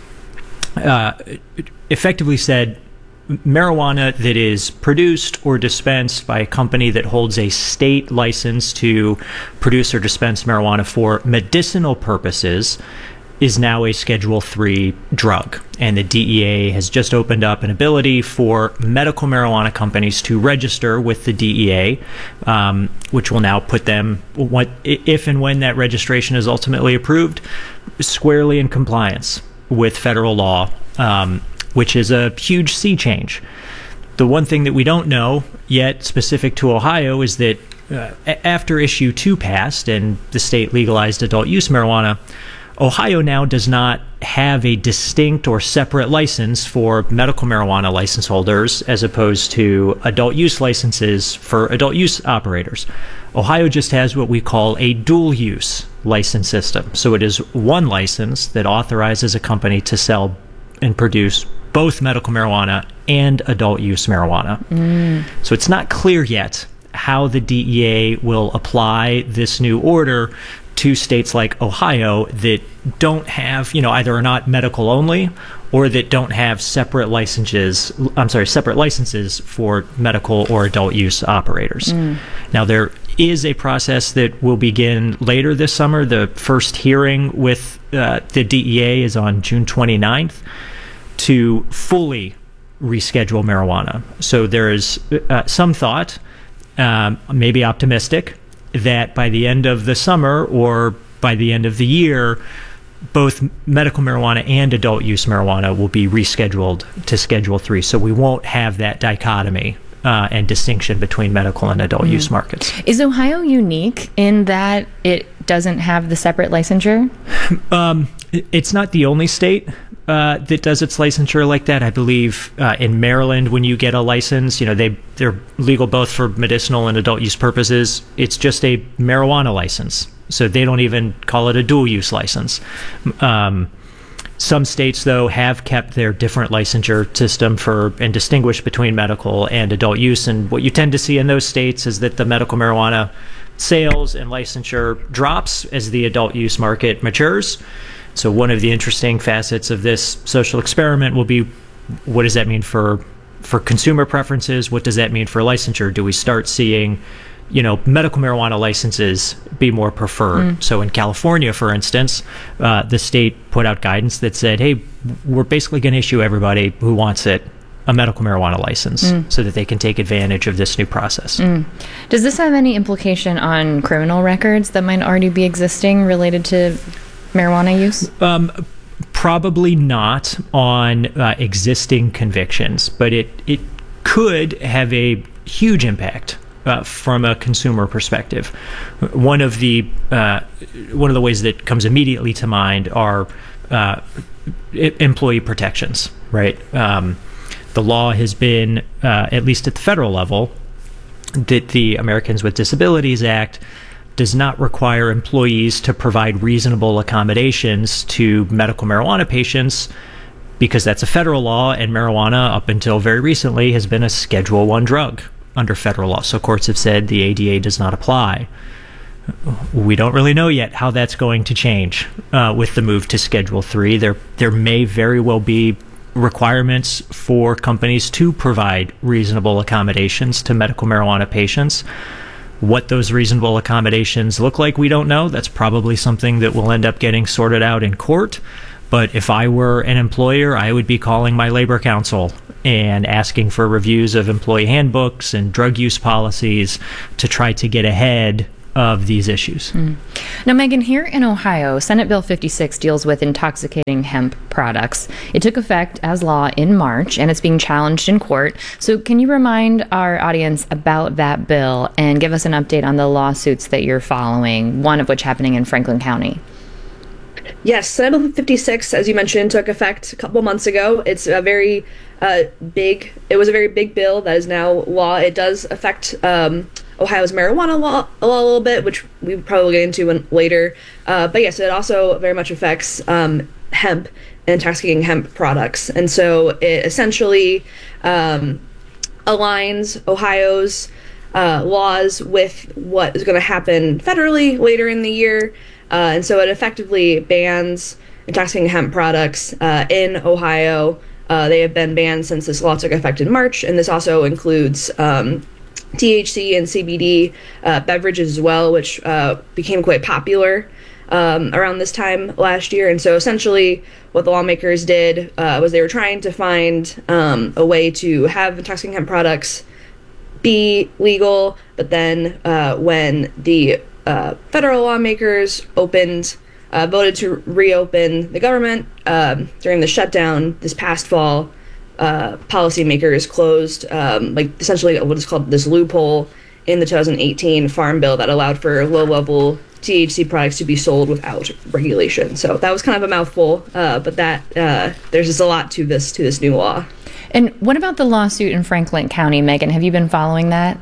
uh, effectively said marijuana that is produced or dispensed by a company that holds a state license to produce or dispense marijuana for medicinal purposes is now a Schedule three drug. And the D E A has just opened up an ability for medical marijuana companies to register with the D E A, um, which will now put them, what, if and when that registration is ultimately approved, squarely in compliance with federal law, um, which is a huge sea change. The one thing that we don't know yet specific to Ohio is that uh, after Issue two passed and the state legalized adult use marijuana, Ohio now does not have a distinct or separate license for medical marijuana license holders as opposed to adult use licenses for adult use operators. Ohio just has what we call a dual use license system. So it is one license that authorizes a company to sell and produce both medical marijuana and adult use marijuana. Mm. So it's not clear yet how the D E A will apply this new order to states like Ohio that don't have, you know, either are not medical only or that don't have separate licenses, I'm sorry, separate licenses for medical or adult use operators. Mm. Now, there is a process that will begin later this summer. The first hearing with uh, the D E A is on June twenty-ninth to fully reschedule marijuana. So there is uh, some thought, um, maybe optimistic, that by the end of the summer or by the end of the year, both medical marijuana and adult use marijuana will be rescheduled to Schedule three. So we won't have that dichotomy uh, and distinction between medical and adult mm. use markets. Is Ohio unique in that it doesn't have the separate licensure? Um, it's not the only state uh, that does its licensure like that. I believe uh, in Maryland, when you get a license, you know, they, they're legal both for medicinal and adult use purposes. It's just a marijuana license. So they don't even call it a dual use license. Um, some states, though, have kept their different licensure system for and distinguish between medical and adult use. And what you tend to see in those states is that the medical marijuana sales and licensure drops as the adult use market matures. So one of the interesting facets of this social experiment will be, what does that mean for for consumer preferences? What does that mean for licensure? Do we start seeing, you know, medical marijuana licenses be more preferred? Mm. So in California, for instance, uh, the state put out guidance that said, hey, we're basically going to issue everybody who wants it a medical marijuana license mm. so that they can take advantage of this new process. Mm. Does this have any implication on criminal records that might already be existing related to marijuana use? Um, probably not on uh, existing convictions, but it, it could have a huge impact uh, from a consumer perspective. One of the uh, one of the ways that comes immediately to mind are uh, employee protections, right? Um, the law has been, uh, at least at the federal level, that the Americans with Disabilities Act does not require employees to provide reasonable accommodations to medical marijuana patients, because that's a federal law, and marijuana, up until very recently, has been a Schedule One drug under federal law. So courts have said the A D A does not apply. We don't really know yet how that's going to change uh, with the move to Schedule Three. There, there may very well be requirements for companies to provide reasonable accommodations to medical marijuana patients. What those reasonable accommodations look like, we don't know. That's probably something that will end up getting sorted out in court. But if I were an employer, I would be calling my labor council and asking for reviews of employee handbooks and drug use policies to try to get ahead of these issues. Mm. Now, Megan, here in Ohio, Senate Bill fifty-six deals with intoxicating hemp products. It took effect as law in March, and it's being challenged in court. So can you remind our audience about that bill and give us an update on the lawsuits that you're following, one of which happening in Franklin County? Yes, Senate Bill fifty-six, as you mentioned, took effect a couple months ago. It's a very uh, big, it was a very big bill that is now law. It does affect um, Ohio's marijuana law, law a little bit, which we probably get into when, later. Uh, but yes, it also very much affects um, hemp and intoxicating hemp products. And so it essentially um, aligns Ohio's uh, laws with what is going to happen federally later in the year. Uh, and so it effectively bans intoxicating hemp products uh, in Ohio. Uh, they have been banned since this law took effect in March, and this also includes um, T H C and C B D uh, beverages as well, which uh, became quite popular um, around this time last year. And so essentially what the lawmakers did uh, was they were trying to find um, a way to have intoxicating hemp products be legal, but then uh, when the uh, federal lawmakers opened, uh, voted to reopen the government um, during the shutdown this past fall, uh, policymakers closed um, like essentially what is called this loophole in the two thousand eighteen Farm Bill that allowed for low-level T H C products to be sold without regulation. So that was kind of a mouthful, uh, but that uh, there's just a lot to this to this new law. And what about the lawsuit in Franklin County, Megan? Have you been following that?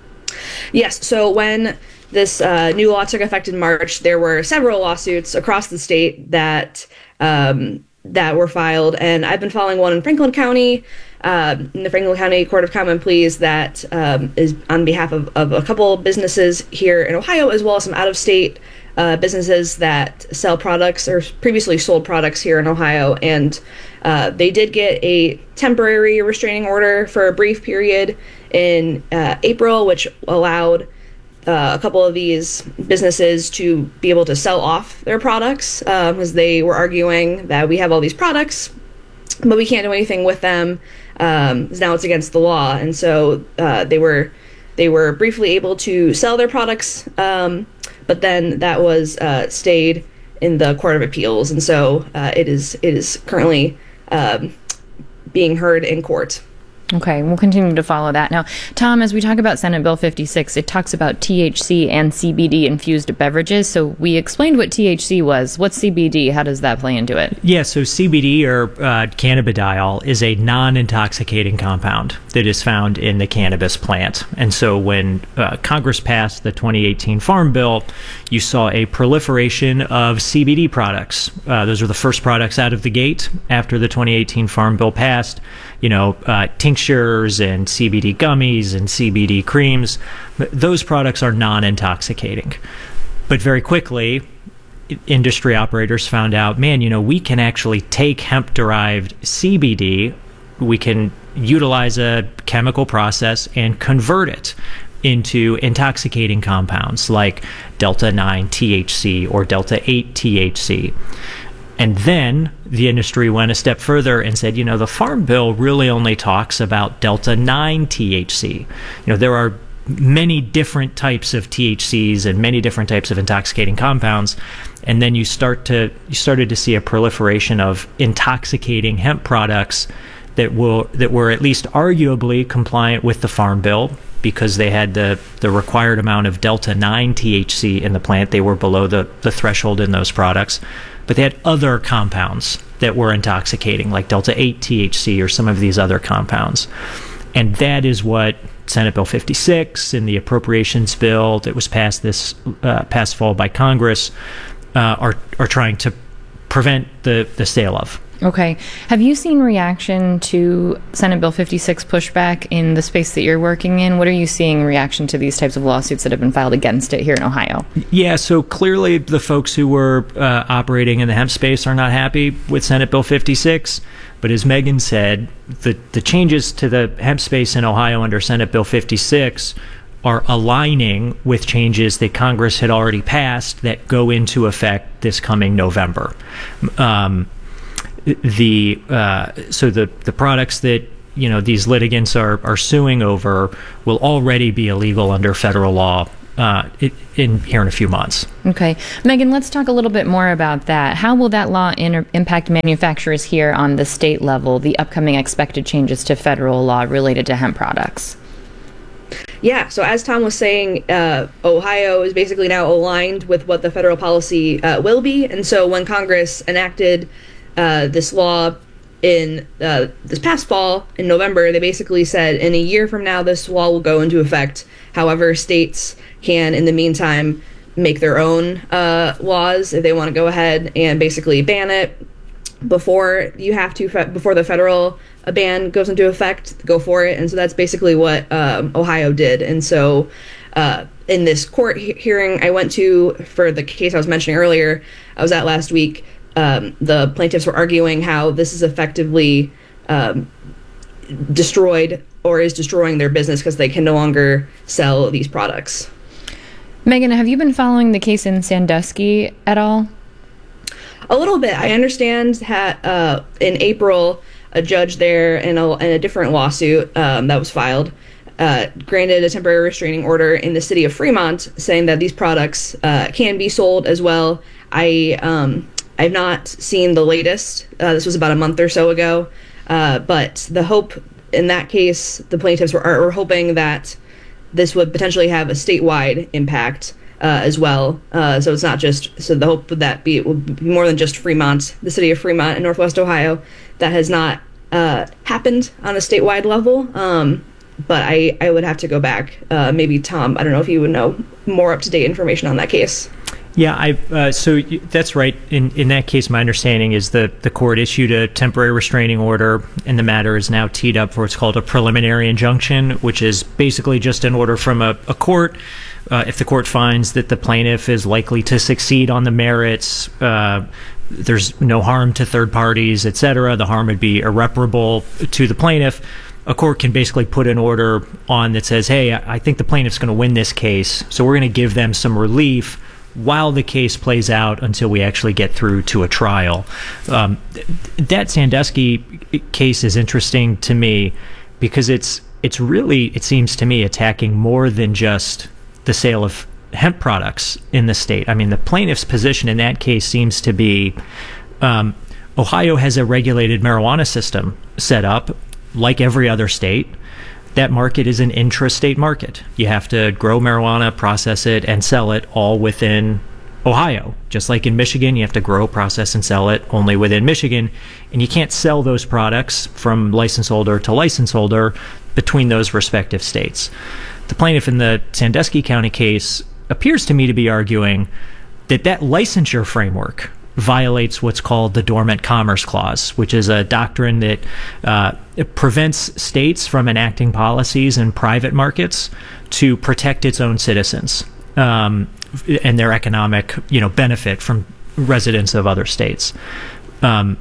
Yes. So when this uh, new law took effect in March, there were several lawsuits across the state that um, that were filed, and I've been following one in Franklin County, uh, in the Franklin County Court of Common Pleas, that um, is on behalf of, of a couple businesses here in Ohio, as well as some out-of-state uh, businesses that sell products or previously sold products here in Ohio. And uh, they did get a temporary restraining order for a brief period in uh, April, which allowed Uh, a couple of these businesses to be able to sell off their products because um, they were arguing that we have all these products, but we can't do anything with them. Um, now it's against the law, and so uh, they were they were briefly able to sell their products, um, but then that was uh, stayed in the Court of Appeals, and so uh, it is it is currently um, being heard in court. Okay, we'll continue to follow that. Now, Tom, as we talk about Senate Bill fifty-six, it talks about T H C and C B D infused beverages. So we explained what T H C was. What's C B D? How does that play into it? Yeah, so C B D, or uh, cannabidiol, is a non-intoxicating compound that is found in the cannabis plant. And so when uh, Congress passed the twenty eighteen Farm Bill, you saw a proliferation of C B D products. Uh, those were the first products out of the gate after the twenty eighteen Farm Bill passed. You know, uh, tinctures and C B D gummies and C B D creams. Those products are non-intoxicating. But very quickly, industry operators found out, man, you know, we can actually take hemp-derived C B D, we can utilize a chemical process and convert it into intoxicating compounds like delta nine T H C or delta eight T H C. And then the industry went a step further and said, you know, the Farm Bill really only talks about delta nine T H C. You know, there are many different types of T H Cs and many different types of intoxicating compounds. And then you start to you started to see a proliferation of intoxicating hemp products that will that were at least arguably compliant with the Farm Bill, because they had the, the required amount of delta nine T H C in the plant. They were below the, the threshold in those products. But they had other compounds that were intoxicating, like delta eight T H C or some of these other compounds. And that is what Senate Bill fifty-six and the appropriations bill that was passed this uh, past fall by Congress uh, are are trying to prevent the, the sale of. Okay. Have you seen reaction to Senate Bill fifty-six pushback in the space that you're working in? What are you seeing in reaction to these types of lawsuits that have been filed against it here in Ohio? Yeah, so clearly the folks who were uh, operating in the hemp space are not happy with Senate Bill fifty-six. But as Megan said, the, the changes to the hemp space in Ohio under Senate Bill fifty-six are aligning with changes that Congress had already passed that go into effect this coming November. Um, the uh, so the the products that you know these litigants are are suing over will already be illegal under federal law uh, in here in a few months. Okay, Megan, let's talk a little bit more about that. How will that law inter- impact manufacturers here on the state level? The upcoming expected changes to federal law related to hemp products. Yeah, so as Tom was saying, uh, Ohio is basically now aligned with what the federal policy uh, will be, and so when Congress enacted Uh, this law in uh, this past fall in November, they basically said in a year from now this law will go into effect. However, states can in the meantime make their own uh, laws if they want to go ahead and basically ban it before you have to fe- before the federal uh, ban goes into effect. Go for it, and so that's basically what um, Ohio did. And so uh, in this court he- hearing I went to for the case I was mentioning earlier, I was at last week. Um, the plaintiffs were arguing how this is effectively um, destroyed or is destroying their business because they can no longer sell these products. Megan, have you been following the case in Sandusky at all? A little bit. I understand that uh, in April, a judge there in a, in a different lawsuit um, that was filed uh, granted a temporary restraining order in the city of Fremont, saying that these products uh, can be sold as well. I um, I've not seen the latest. Uh, this was about a month or so ago. Uh, but the hope in that case, the plaintiffs were, are, were hoping that this would potentially have a statewide impact uh, as well. Uh, so it's not just, so the hope would that be, it would be more than just Fremont, the city of Fremont in Northwest Ohio. That has not uh, happened on a statewide level. Um, but I, I would have to go back. Uh, maybe Tom, I don't know if you would know more up-to-date information on that case. Yeah, I uh, so you, that's right. In in that case, my understanding is that the court issued a temporary restraining order, and the matter is now teed up for what's called a preliminary injunction, which is basically just an order from a, a court. Uh, if the court finds that the plaintiff is likely to succeed on the merits, uh, there's no harm to third parties, et cetera. The harm would be irreparable to the plaintiff. A court can basically put an order on that says, hey, I, I think the plaintiff's going to win this case, so we're going to give them some relief while the case plays out until we actually get through to a trial. Um, th- that Sandusky case is interesting to me because it's it's really, it seems to me, attacking more than just the sale of hemp products in the state. I mean, the plaintiff's position in that case seems to be um, Ohio has a regulated marijuana system set up like every other state. That market is an intrastate market. You have to grow marijuana, process it, and sell it all within Ohio. Just like in Michigan, you have to grow, process, and sell it only within Michigan. And you can't sell those products from license holder to license holder between those respective states. The plaintiff in the Sandusky County case appears to me to be arguing that that licensure framework violates what's called the Dormant Commerce Clause, which is a doctrine that uh, it prevents states from enacting policies in private markets to protect its own citizens um, and their economic, you know, benefit from residents of other states. Um,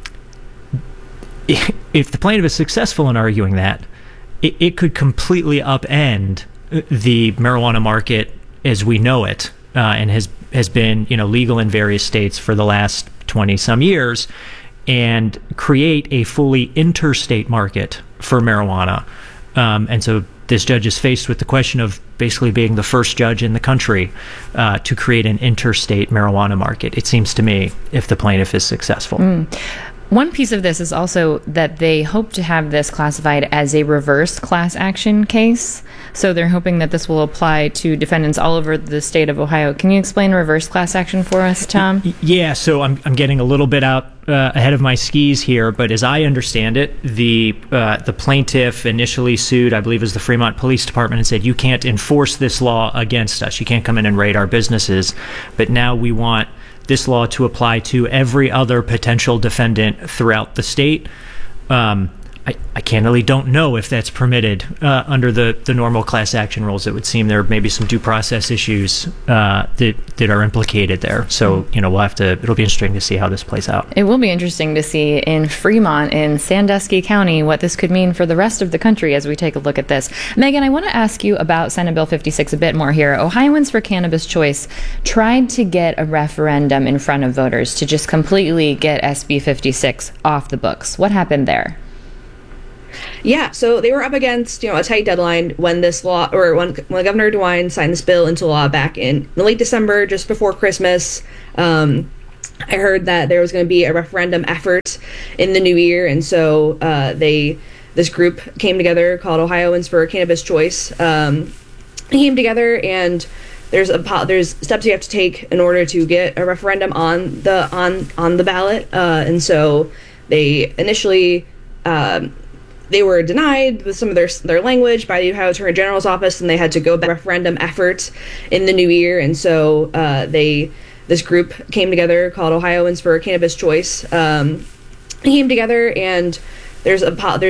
if the plaintiff is successful in arguing that, it, it could completely upend the marijuana market as we know it, uh, and has has been, you know, legal in various states for the last twenty some years, and create a fully interstate market for marijuana. Um, and so this judge is faced with the question of basically being the first judge in the country uh, to create an interstate marijuana market, it seems to me, if the plaintiff is successful. Mm. One piece of this is also that they hope to have this classified as a reverse class action case. So they're hoping that this will apply to defendants all over the state of Ohio. Can you explain reverse class action for us, Tom? Yeah, so I'm I'm getting a little bit out uh, ahead of my skis here, but as I understand it, the uh, the plaintiff initially sued, I believe, it was the Fremont Police Department and said, you can't enforce this law against us. You can't come in and raid our businesses. But now we want this law to apply to every other potential defendant throughout the state. Um, I, I candidly don't know if that's permitted uh, under the, the normal class action rules. It would seem there may be some due process issues uh, that that are implicated there. So, you know, we'll have to, it'll be interesting to see how this plays out. It will be interesting to see in Fremont, in Sandusky County, what this could mean for the rest of the country as we take a look at this. Megan, I want to ask you about Senate Bill fifty-six a bit more here. Ohioans for Cannabis Choice tried to get a referendum in front of voters to just completely get S B fifty-six off the books. What happened there? Yeah, so they were up against, you know, a tight deadline when this law, or when, when Governor DeWine signed this bill into law back in late December, just before Christmas. Um, I heard that there was going to be a referendum effort in the new year, and so uh, they, this group came together called Ohioans for Cannabis Choice. Um, they came together, and there's a there's steps you have to take in order to get a referendum on the on on the ballot, uh, and so they initially. Um, They were denied with some of their their language by the Ohio Attorney General's office, and they had to go back to referendum effort in the new year. And so uh, they this group came together called Ohioans for Cannabis Choice. Um, came together, and there's a there's